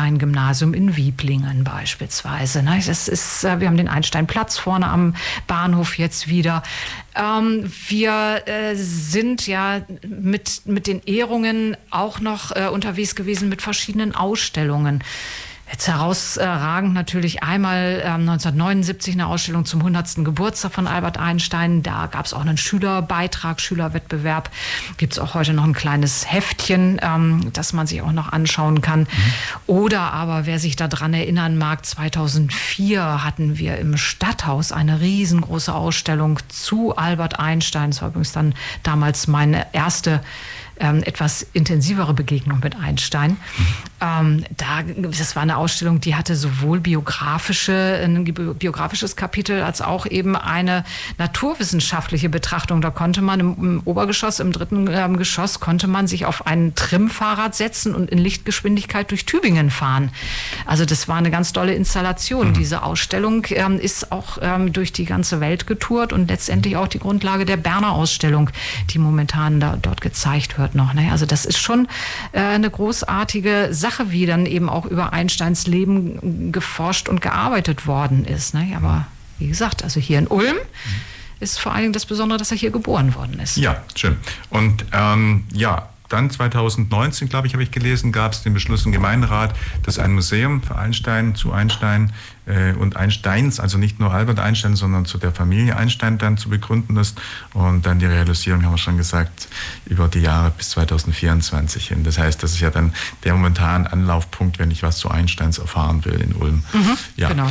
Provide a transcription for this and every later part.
Einstein-Gymnasium in Wieblingen beispielsweise. Ne? Wir haben den Einstein-Platz vorne am Bahnhof jetzt wieder. Wir sind ja mit den Ehrungen auch noch unterwegs gewesen mit verschiedenen Ausstellungen. Jetzt herausragend natürlich einmal 1979 eine Ausstellung zum 100. Geburtstag von Albert Einstein. Da gab es auch einen Schülerbeitrag, Schülerwettbewerb. Gibt es auch heute noch ein kleines Heftchen, das man sich auch noch anschauen kann. Oder aber, wer sich daran erinnern mag, 2004 hatten wir im Stadthaus eine riesengroße Ausstellung zu Albert Einstein. Das war übrigens dann damals meine erste etwas intensivere Begegnung mit Einstein. Das war eine Ausstellung, die hatte sowohl ein biografisches Kapitel als auch eben eine naturwissenschaftliche Betrachtung. Da konnte man im Obergeschoss, im 3. Geschoss, konnte man sich auf ein Trimmfahrrad setzen und in Lichtgeschwindigkeit durch Tübingen fahren. Also das war eine ganz tolle Installation. Diese Ausstellung ist auch durch die ganze Welt getourt und letztendlich auch die Grundlage der Berner Ausstellung, die momentan dort gezeigt wird noch. Ne? Also das ist schon eine großartige Sache, wie dann eben auch über Einsteins Leben geforscht und gearbeitet worden ist. Ne? Aber wie gesagt, also hier in Ulm ist vor allen Dingen das Besondere, dass er hier geboren worden ist. Ja, schön. Und dann 2019, glaube ich, habe ich gelesen, gab es den Beschluss im Gemeinderat, dass ein Museum für Einstein, zu Einstein und Einsteins, also nicht nur Albert Einstein, sondern zu der Familie Einstein dann zu begründen ist. Und dann die Realisierung, haben wir schon gesagt, über die Jahre bis 2024 hin. Das heißt, das ist ja dann der momentane Anlaufpunkt, wenn ich was zu Einsteins erfahren will in Ulm. Genau.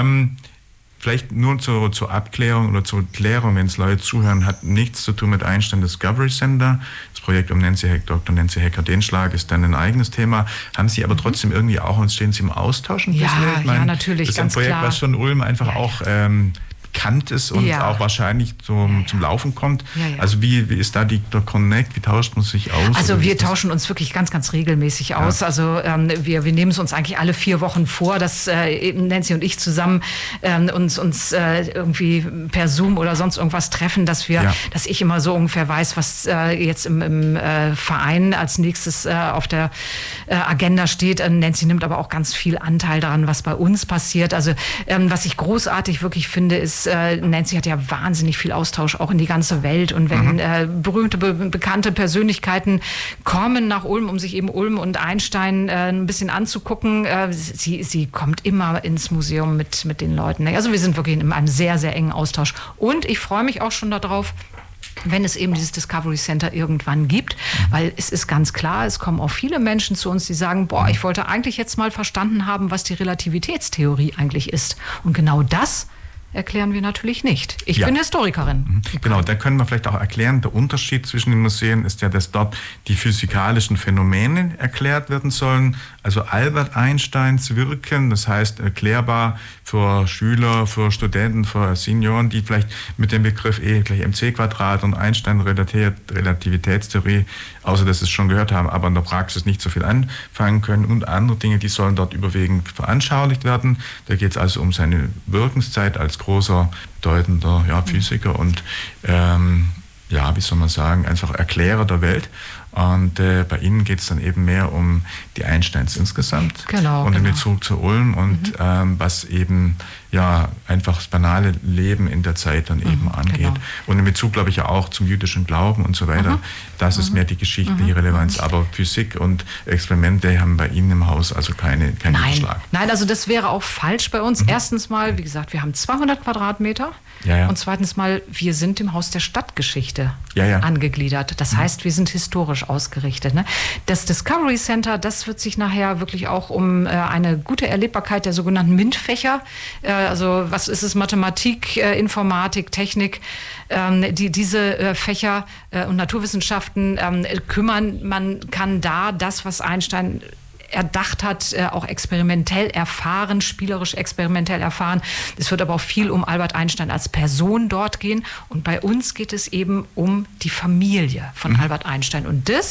Vielleicht nur zur Abklärung oder zur Klärung, wenn es Leute zuhören, hat nichts zu tun mit Einstein Discovery Center. Das Projekt um Dr. Nancy Hecker-Denschlag ist dann ein eigenes Thema. Haben Sie aber trotzdem irgendwie auch, und stehen Sie im Austausch? Ja, natürlich, das ist ein Projekt, was schon Ulm einfach auch bekannt ist und auch wahrscheinlich zum Laufen kommt. Also wie ist da der Connect? Wie tauscht man sich aus? Also wir tauschen uns wirklich ganz, ganz regelmäßig aus. Also wir nehmen es uns eigentlich alle 4 Wochen vor, dass Nancy und ich zusammen uns irgendwie per Zoom oder sonst irgendwas treffen, dass ich immer so ungefähr weiß, was jetzt im Verein als nächstes auf der Agenda steht. Nancy nimmt aber auch ganz viel Anteil daran, was bei uns passiert. Also was ich großartig wirklich finde, ist, Nancy hat ja wahnsinnig viel Austausch auch in die ganze Welt, und wenn berühmte, bekannte Persönlichkeiten kommen nach Ulm, um sich eben Ulm und Einstein ein bisschen anzugucken, sie kommt immer ins Museum mit den Leuten. Also wir sind wirklich in einem sehr, sehr engen Austausch, und ich freue mich auch schon darauf, wenn es eben dieses Discovery Center irgendwann gibt, weil es ist ganz klar, es kommen auch viele Menschen zu uns, die sagen, ich wollte eigentlich jetzt mal verstanden haben, was die Relativitätstheorie eigentlich ist, und genau das erklären wir natürlich nicht. Ich bin Historikerin. Genau, da können wir vielleicht auch erklären, der Unterschied zwischen den Museen ist ja, dass dort die physikalischen Phänomene erklärt werden sollen, also Albert Einsteins Wirken, das heißt erklärbar für Schüler, für Studenten, für Senioren, die vielleicht mit dem Begriff E gleich mc² und Einstein Relativitätstheorie, außer dass sie es schon gehört haben, aber in der Praxis nicht so viel anfangen können, und andere Dinge, die sollen dort überwiegend veranschaulicht werden. Da geht es also um seine Wirkenszeit als großer, bedeutender Physiker und wie soll man sagen, einfach Erklärer der Welt. Und bei Ihnen geht es dann eben mehr um die Einsteins insgesamt und in Bezug zu Ulm und was eben einfach das banale Leben in der Zeit dann eben angeht. Und in Bezug, glaube ich, ja auch zum jüdischen Glauben und so weiter. Das ist mehr die geschichtliche Relevanz. Aber Physik und Experimente haben bei Ihnen im Haus also keinen Überschlag. Nein, also das wäre auch falsch bei uns. Erstens mal, wie gesagt, wir haben 200 Quadratmeter. Und zweitens mal, wir sind im Haus der Stadtgeschichte angegliedert. Das heißt, wir sind historisch ausgerichtet. Ne? Das Discovery Center, das wird sich nachher wirklich auch um eine gute Erlebbarkeit der sogenannten MINT-Fächer, also was ist es, Mathematik, Informatik, Technik, diese Fächer und Naturwissenschaften kümmern. Man kann da das, was Einstein erdacht hat, auch experimentell erfahren, spielerisch experimentell erfahren. Es wird aber auch viel um Albert Einstein als Person dort gehen. Und bei uns geht es eben um die Familie von Albert Einstein. Und das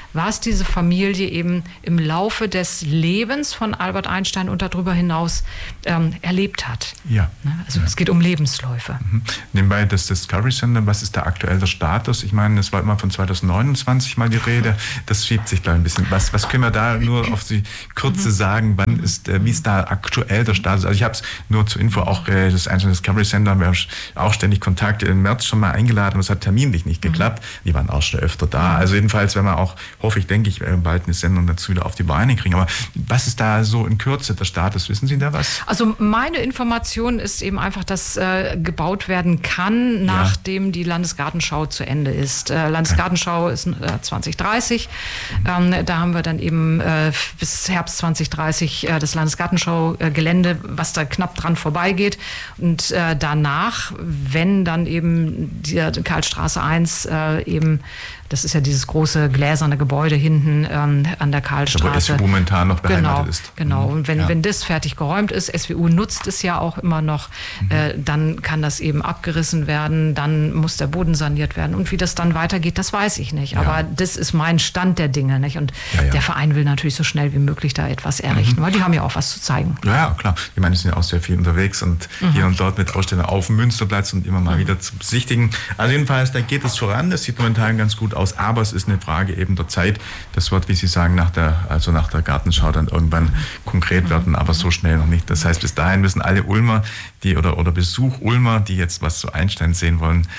was diese Familie eben im Laufe des Lebens von Albert Einstein und darüber hinaus erlebt hat. Ja. Also es geht um Lebensläufe. Nebenbei das Discovery Center, was ist der aktuelle Status? Ich meine, es war immer von 2029 mal die Rede. Das schiebt sich da ein bisschen. Was können wir da nur auf die Kürze sagen? Wann wie ist da aktuell der Status? Also ich habe es nur zur Info, auch das Einstein Discovery Center haben wir auch ständig Kontakt im März schon mal eingeladen, aber es hat terminlich nicht geklappt. Die waren auch schon öfter da. Also jedenfalls, wenn wir auch, denke ich, bald eine Sendung dazu wieder auf die Beine kriegen. Aber was ist da so in Kürze der Status? Wissen Sie da was? Also meine Information ist eben einfach, dass gebaut werden kann, nachdem die Landesgartenschau zu Ende ist. Landesgartenschau ist 2030. Da haben wir dann eben bis Herbst 2030 das Landesgartenschau-Gelände, was da knapp dran vorbeigeht. Und danach, wenn dann eben die Karlstraße 1 eben, das ist ja dieses große gläserne Gebäude hinten an der Karlstraße. Wo momentan noch beheimatet ist. Genau. Und wenn das fertig geräumt ist, SWU nutzt es ja auch immer noch, dann kann das eben abgerissen werden, dann muss der Boden saniert werden. Und wie das dann weitergeht, das weiß ich nicht. Aber das ist mein Stand der Dinge, nicht? Und der Verein will natürlich so schnell wie möglich da etwas errichten, weil die haben ja auch was zu zeigen. Ja, klar. Ich meine, die sind ja auch sehr viel unterwegs und hier und dort mit Ausstellungen auf dem Münsterplatz und immer mal wieder zu besichtigen. Also jedenfalls, da geht es voran. Das sieht momentan ganz gut aus, aber es ist eine Frage eben der Zeit. Das wird, wie Sie sagen, nach der Gartenschau dann irgendwann konkret werden, aber so schnell noch nicht. Das heißt, bis dahin müssen alle Ulmer, oder Besuch-Ulmer, die jetzt was zu Einstein sehen wollen,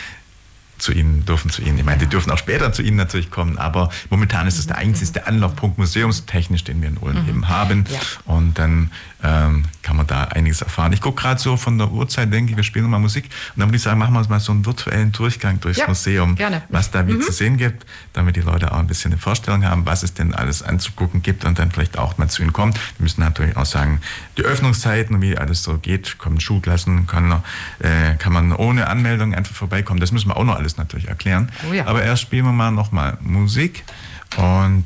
dürfen zu Ihnen. Ich meine, die dürfen auch später zu Ihnen natürlich kommen, aber momentan ist es der einzige Anlaufpunkt museumstechnisch, den wir in Ulm eben haben. Ja. Und dann kann man da einiges erfahren. Ich gucke gerade so von der Uhrzeit, denke ich, wir spielen nochmal Musik. Und dann würde ich sagen, machen wir uns mal so einen virtuellen Durchgang durchs Museum, was da wie zu sehen gibt, damit die Leute auch ein bisschen eine Vorstellung haben, was es denn alles anzugucken gibt und dann vielleicht auch mal zu Ihnen kommen. Wir müssen natürlich auch sagen, die Öffnungszeiten und wie alles so geht, kommen Schulklassen, kann man ohne Anmeldung einfach vorbeikommen. Das müssen wir auch noch alles natürlich erklären. Oh ja. Aber erst spielen wir mal nochmal Musik. Und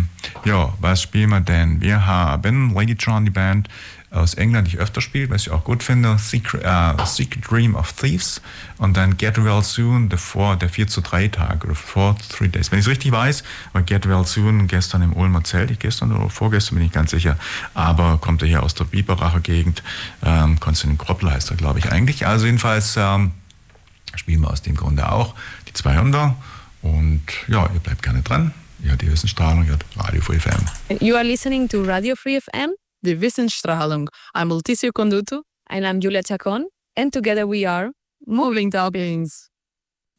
was spielen wir denn? Wir haben Ladytron, die Band aus England, die ich öfter spiele, was ich auch gut finde, Secret Dream of Thieves und dann Get Well Soon, der 4-3-Tag oder 4-3 Days. Wenn ich es richtig weiß, war Get Well Soon gestern im Ulmer Zelt, gestern oder vorgestern, bin ich ganz sicher, aber kommt er hier aus der Biberacher Gegend, Konstantin Kroppler heißt er, glaube ich, eigentlich. Also jedenfalls spielen wir aus dem Grunde auch die 200 und ihr bleibt gerne dran. Ja, die Wissensstrahlung, ja, Radio Free FM. You are listening to Radio Free FM, Die Wissensstrahlung. I'm Leticia Conduto. And I'm Julia Chacon. And together we are Moving Topics.